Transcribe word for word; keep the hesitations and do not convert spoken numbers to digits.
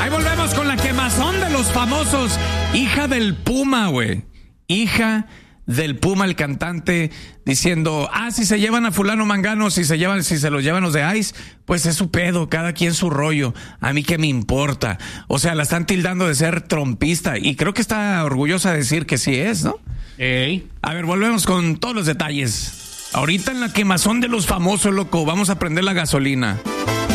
Ahí volvemos con la quemazón de los famosos. Hija del Puma, güey. Hija del Puma, el cantante, diciendo, ah, si se llevan a fulano mangano, si se llevan, si se los llevan los de Ice, pues es su pedo, cada quien su rollo. A mí qué me importa. O sea, la están tildando de ser trompista y creo que está orgullosa de decir que sí es, ¿no? Ey. A ver, volvemos con todos los detalles. Ahorita en la quemazón de los famosos, loco, vamos a prender la gasolina.